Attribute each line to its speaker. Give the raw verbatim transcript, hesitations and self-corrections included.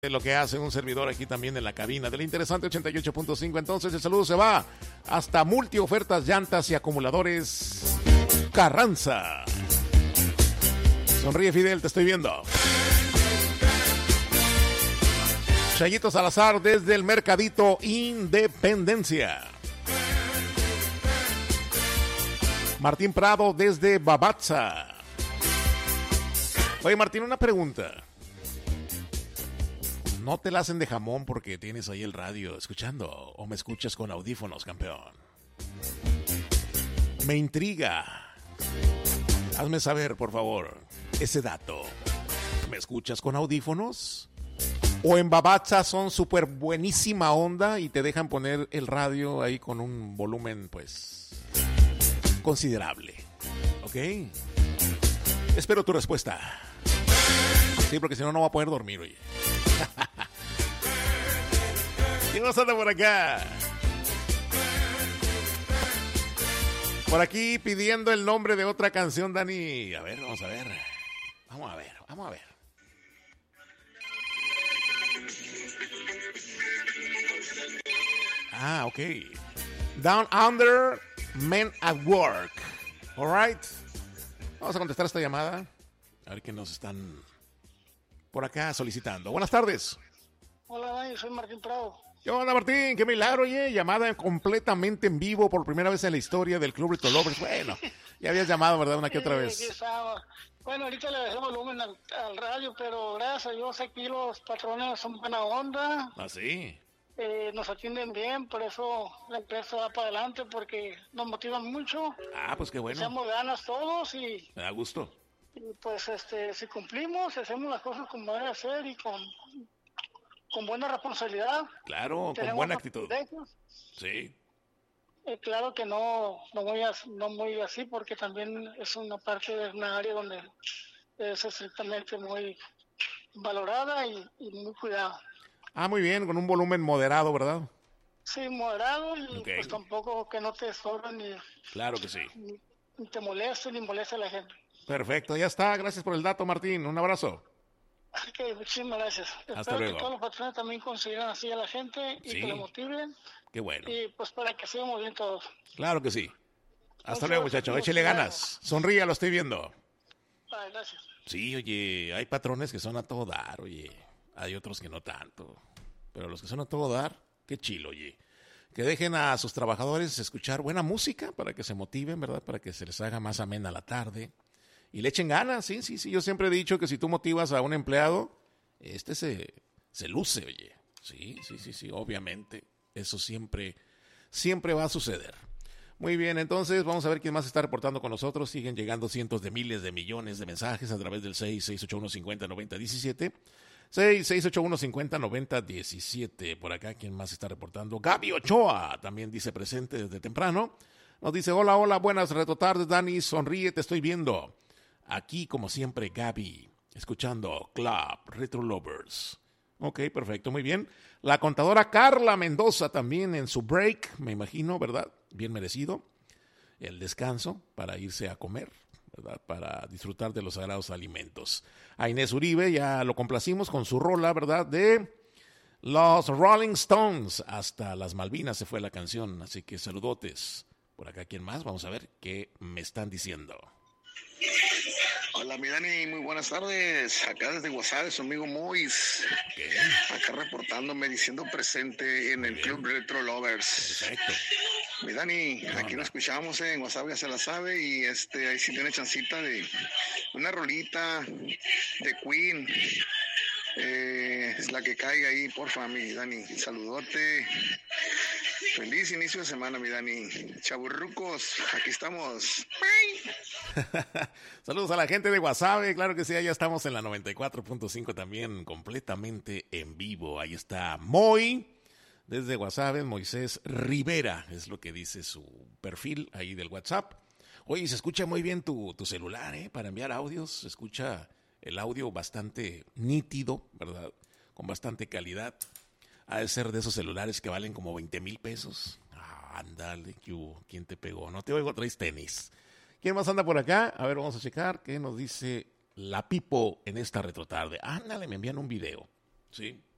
Speaker 1: Lo que hace un servidor aquí también en la cabina del interesante ochenta y ocho punto cinco. Entonces el saludo se va hasta multiofertas, llantas y acumuladores Carranza. Sonríe, Fidel, te estoy viendo. Chayito Salazar desde el Mercadito Independencia. Martín Prado desde Babatza. Oye, Martín, una pregunta. ¿No te la hacen de jamón porque tienes ahí el radio escuchando? ¿O me escuchas con audífonos, campeón? Me intriga. Hazme saber, por favor, ese dato. ¿Me escuchas con audífonos? ¿O en Babatza son súper buenísima onda y te dejan poner el radio ahí con un volumen, pues, considerable? ¿Ok? Espero tu respuesta. Sí, porque si no, no voy a poder dormir, oye. ¿Quién nos anda por acá? Por aquí pidiendo el nombre de otra canción, Dani. A ver, vamos a ver. Vamos a ver, vamos a ver. Ah, ok. Down Under, Men at Work. All right. Vamos a contestar esta llamada. A ver qué nos están por acá solicitando. Buenas tardes.
Speaker 2: Hola, Dani, soy Martín Prado.
Speaker 1: ¿Qué onda, Martín? Qué milagro, oye. Llamada completamente en vivo por primera vez en la historia del Club Retro Lovers. Bueno, ya habías llamado, ¿verdad? Una que otra vez.
Speaker 2: Sí, bueno, ahorita le dejé volumen al, al radio, pero gracias a Dios aquí los patrones son buena onda.
Speaker 1: ¿Ah, sí?
Speaker 2: Eh, nos atienden bien, por eso la empresa va para adelante, porque nos motivan mucho.
Speaker 1: Ah, pues qué bueno.
Speaker 2: Echamos ganas todos y...
Speaker 1: Me da gusto.
Speaker 2: Y pues este, si cumplimos, hacemos las cosas como debe ser y con... con buena responsabilidad.
Speaker 1: Claro, con buena actitud. Sí.
Speaker 2: Eh, claro que no, no muy así, no muy así, porque también es una parte de una área donde es estrictamente muy valorada y, y muy cuidada.
Speaker 1: Ah, muy bien, con un volumen moderado, ¿verdad?
Speaker 2: Sí, moderado y
Speaker 1: Okay.
Speaker 2: Pues tampoco que no te estorben ni,
Speaker 1: claro que sí.
Speaker 2: ni, ni te moleste ni moleste a la gente.
Speaker 1: Perfecto, ya está. Gracias por el dato, Martín. Un abrazo.
Speaker 2: Ok, muchísimas gracias.
Speaker 1: Hasta
Speaker 2: Espero
Speaker 1: luego.
Speaker 2: que todos los patrones también consigan así a la gente y
Speaker 1: Sí.
Speaker 2: que lo motiven.
Speaker 1: Qué bueno.
Speaker 2: Y pues para que sigamos bien todos.
Speaker 1: Claro que sí. Hasta
Speaker 2: Muchas
Speaker 1: luego,
Speaker 2: gracias,
Speaker 1: muchacho.
Speaker 2: muchas
Speaker 1: Échele ganas.
Speaker 2: gracias.
Speaker 1: Sonría, lo estoy viendo.
Speaker 2: Vale, gracias.
Speaker 1: Sí, oye, hay patrones que son a todo dar, oye. Hay otros que no tanto. Pero los que son a todo dar, qué chilo, oye. Que dejen a sus trabajadores escuchar buena música para que se motiven, ¿verdad? Para que se les haga más amena la tarde. Y le echen ganas, sí, sí, sí. Yo siempre he dicho que si tú motivas a un empleado, este se, se luce, oye. Sí, sí, sí, sí, obviamente. Eso siempre, siempre va a suceder. Muy bien, entonces vamos a ver quién más está reportando con nosotros. Siguen llegando cientos de miles de millones de mensajes a través del seis seis ocho uno cinco cero nueve cero uno siete. seis seis ocho uno cinco cero nueve cero uno siete. Por acá, ¿quién más está reportando? Gaby Ochoa también dice presente desde temprano. Nos dice, hola, hola, buenas retrotardes, Dani. Sonríe, te estoy viendo. Aquí, como siempre, Gaby, escuchando Club Retro Lovers. Ok, perfecto, muy bien. La contadora Carla Mendoza también en su break, me imagino, ¿verdad? Bien merecido. El descanso para irse a comer, ¿verdad? Para disfrutar de los sagrados alimentos. A Inés Uribe ya lo complacimos con su rola, ¿verdad? De los Rolling Stones. Hasta las Malvinas se fue la canción, así que saludotes. Por acá, ¿quién más? Vamos a ver qué me están diciendo.
Speaker 3: Hola, mi Dani, muy buenas tardes. Acá desde WhatsApp, su amigo Mois.
Speaker 1: Okay.
Speaker 3: Acá reportándome, diciendo presente en el Club Retro Lovers.
Speaker 1: Perfecto.
Speaker 3: Mi Dani, aquí lo escuchamos en WhatsApp, ya se la sabe. Y este ahí sí tiene chancita de una rolita de Queen. Eh, es la que caiga ahí, porfa, mi Dani. Saludote. Feliz inicio de semana, mi Dani. Chaburrucos, aquí estamos.
Speaker 1: Saludos a la gente de Guasave, claro que sí, ya estamos en la noventa y cuatro punto cinco también, completamente en vivo. Ahí está Moy, desde Guasave, Moisés Rivera, es lo que dice su perfil ahí del WhatsApp. Oye, se escucha muy bien tu, tu celular, ¿eh? Para enviar audios, se escucha el audio bastante nítido, ¿verdad? Con bastante calidad. Ha de ser de esos celulares que valen como veinte mil pesos. Ah, ándale, ¿quién te pegó? No te oigo, traes tenis. ¿Quién más anda por acá? A ver, vamos a checar. ¿Qué nos dice la Pipo en esta retrotarde? Ándale, me envían un video. Sí,